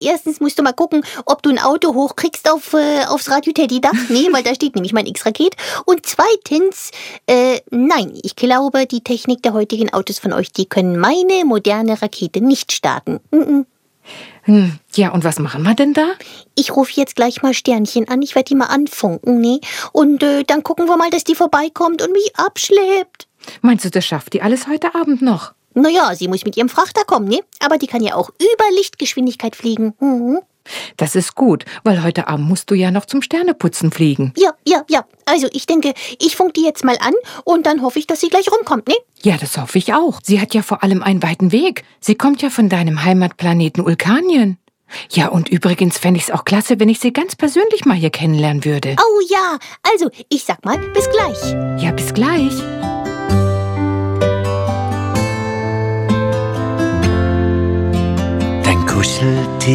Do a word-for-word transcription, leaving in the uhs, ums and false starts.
erstens musst du mal gucken, ob du ein Auto hochkriegst auf, äh, aufs Radio Teddy-Dach. Nee, weil da steht nämlich mein X-Raket. Und zweitens, äh, nein, ich glaube, die Technik der heutigen Autos von euch, die können meine moderne Rakete nicht starten. Mm-mm. Hm, ja, und was machen wir denn da? Ich rufe jetzt gleich mal Sternchen an, ich werde die mal anfunken, ne? Und äh, dann gucken wir mal, dass die vorbeikommt und mich abschleppt. Meinst du, das schafft die alles heute Abend noch? Naja, sie muss mit ihrem Frachter kommen, ne? Aber die kann ja auch über Lichtgeschwindigkeit fliegen. Mhm. Das ist gut, weil heute Abend musst du ja noch zum Sterneputzen fliegen. Ja, ja, ja. Also ich denke, ich funk die jetzt mal an und dann hoffe ich, dass sie gleich rumkommt, ne? Ja, das hoffe ich auch. Sie hat ja vor allem einen weiten Weg. Sie kommt ja von deinem Heimatplaneten Ulkanien. Ja, und übrigens fände ich es auch klasse, wenn ich sie ganz persönlich mal hier kennenlernen würde. Oh ja, also ich sag mal, bis gleich. Ja, bis gleich. Dein Kuscheltier